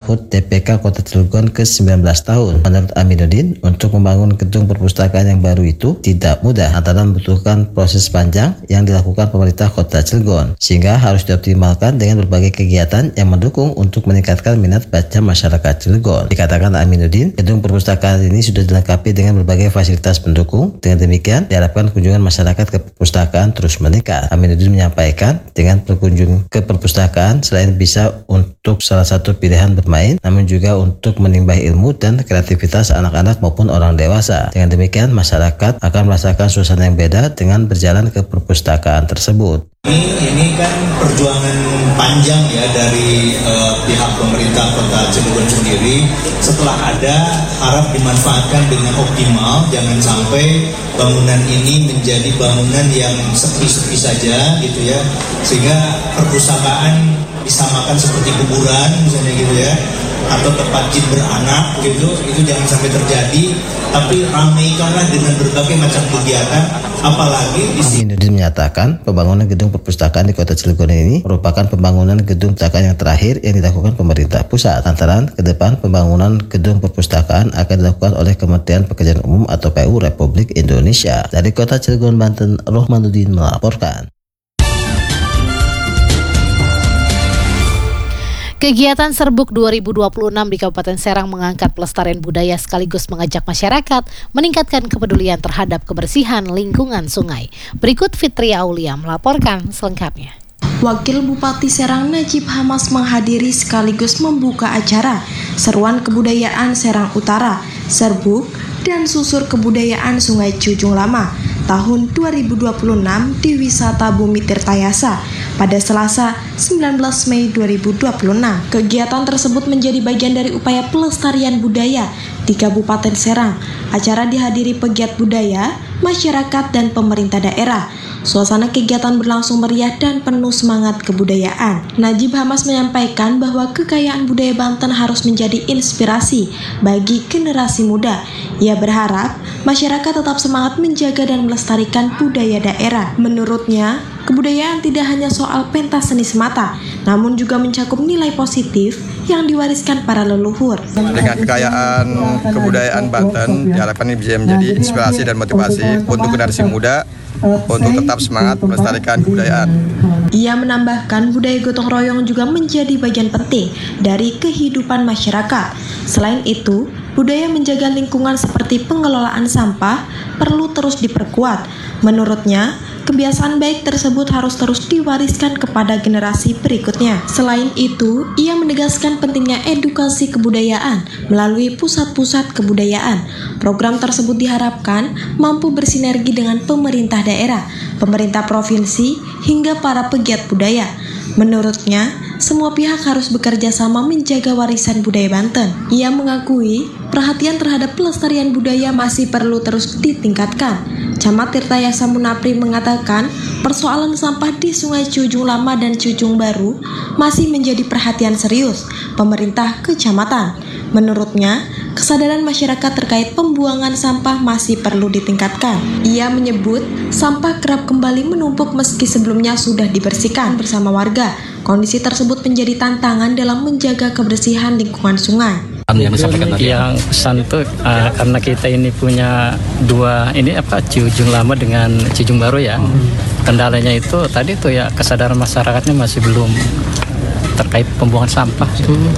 HUT TPK Kota Cilegon ke-19 tahun. Menurut Aminuddin, untuk membangun gedung perpustakaan yang baru itu tidak mudah lantaran membutuhkan proses panjang yang dilakukan pemerintah Kota Cilegon, sehingga harus dioptimalkan dengan berbagai kegiatan yang mendukung untuk meningkatkan minat baca masyarakat Cilegon. Dikatakan Aminuddin, gedung perpustakaan ini sudah dilengkapi dengan berbagai fasilitas pendukung. Dengan demikian, diharapkan kunjungan masyarakat ke perpustakaan terus meningkat. Aminuddin menyampaikan, dengan berkunjung ke perpustakaan selain bisa untuk salah satu pilihan bermain, namun juga untuk menimba ilmu dan kreativitas anak-anak maupun orang dewasa. Dengan demikian, masyarakat akan merasakan suasana yang beda dengan berjalan ke perpustakaan tersebut. Ini kan perjuangan panjang ya dari pihak pemerintah Kota Cilegon sendiri. Setelah ada, harap dimanfaatkan dengan optimal. Jangan sampai bangunan ini menjadi bangunan yang sepi-sepi saja gitu ya, sehingga perpustakaan disamakan seperti kuburan misalnya gitu ya, atau tempat jin beranak gitu. Itu jangan sampai terjadi, tapi ramaikanlah dengan berbagai macam kegiatan. Apalagi di sini Aminuddin menyatakan pembangunan gedung perpustakaan di Kota Cilegon ini merupakan pembangunan gedung perpustakaan yang terakhir yang dilakukan pemerintah pusat. Lantaran ke depan pembangunan gedung perpustakaan akan dilakukan oleh Kementerian Pekerjaan Umum atau PU Republik Indonesia. Dari Kota Cilegon, Banten, Rohmanuddin melaporkan. Kegiatan Serbuk 2026 di Kabupaten Serang mengangkat pelestarian budaya sekaligus mengajak masyarakat meningkatkan kepedulian terhadap kebersihan lingkungan sungai. Berikut Fitria Aulia melaporkan selengkapnya. Wakil Bupati Serang Najib Hamas menghadiri sekaligus membuka acara Seruan Kebudayaan Serang Utara, Serbuk, dan Susur Kebudayaan Sungai Cujung Lama tahun 2026 di Wisata Bumi Tirtayasa pada Selasa 19 Mei 2026. Kegiatan tersebut menjadi bagian dari upaya pelestarian budaya di Kabupaten Serang. Acara dihadiri pegiat budaya, masyarakat, dan pemerintah daerah. Suasana kegiatan berlangsung meriah dan penuh semangat kebudayaan. Najib Hamas menyampaikan bahwa kekayaan budaya Banten harus menjadi inspirasi bagi generasi muda. Ia berharap masyarakat tetap semangat menjaga dan melestarikan budaya daerah. Menurutnya, kebudayaan tidak hanya soal pentas seni semata, namun juga mencakup nilai positif yang diwariskan para leluhur. Dengan kekayaan kebudayaan Banten, diharapkan ini bisa menjadi inspirasi dan motivasi untuk generasi muda untuk tetap semangat melestarikan kebudayaan. Ia menambahkan budaya gotong royong juga menjadi bagian penting dari kehidupan masyarakat. Selain itu, budaya menjaga lingkungan seperti pengelolaan sampah perlu terus diperkuat. Menurutnya, kebiasaan baik tersebut harus terus diwariskan kepada generasi berikutnya. Selain itu, ia menegaskan pentingnya edukasi kebudayaan melalui pusat-pusat kebudayaan. Program tersebut diharapkan mampu bersinergi dengan pemerintah daerah, pemerintah provinsi, hingga para pegiat budaya. Menurutnya, semua pihak harus bekerja sama menjaga warisan budaya Banten. Ia mengakui perhatian terhadap pelestarian budaya masih perlu terus ditingkatkan. Camat Tirtayasa Munapri mengatakan persoalan sampah di Sungai Cujung Lama dan Cujung Baru masih menjadi perhatian serius pemerintah kecamatan. Menurutnya, kesadaran masyarakat terkait pembuangan sampah masih perlu ditingkatkan. Ia menyebut sampah kerap kembali menumpuk meski sebelumnya sudah dibersihkan bersama warga. Kondisi tersebut menjadi tantangan dalam menjaga kebersihan lingkungan sungai. Yang pesan tuh karena kita ini punya dua Cujung Lama dengan Cujung Baru ya. Kendalanya itu tadi tuh ya kesadaran masyarakatnya masih belum terkait pembuangan sampah.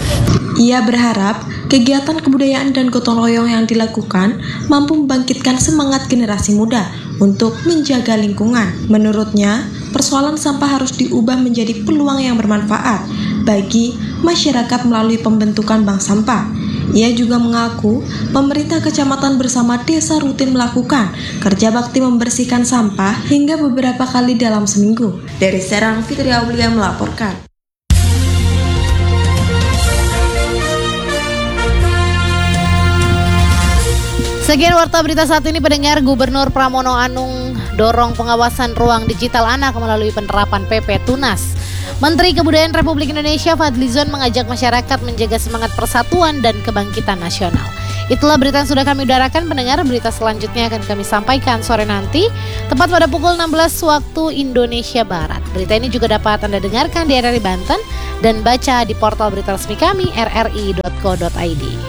Ia berharap kegiatan kebudayaan dan gotong royong yang dilakukan mampu membangkitkan semangat generasi muda untuk menjaga lingkungan. Menurutnya, persoalan sampah harus diubah menjadi peluang yang bermanfaat bagi masyarakat melalui pembentukan bank sampah. Ia juga mengaku pemerintah kecamatan bersama desa rutin melakukan kerja bakti membersihkan sampah hingga beberapa kali dalam seminggu. Dari Serang, Fitria Aulia melaporkan. Sekian warta berita saat ini, pendengar. Gubernur Pramono Anung dorong pengawasan ruang digital anak melalui penerapan PP Tunas. Menteri Kebudayaan Republik Indonesia Fadlizon mengajak masyarakat menjaga semangat persatuan dan kebangkitan nasional. Itulah berita yang sudah kami udarakan. Pendengar, berita selanjutnya akan kami sampaikan sore nanti, tepat pada pukul 16 waktu Indonesia Barat. Berita ini juga dapat Anda dengarkan di RRI Banten dan baca di portal berita resmi kami rri.co.id.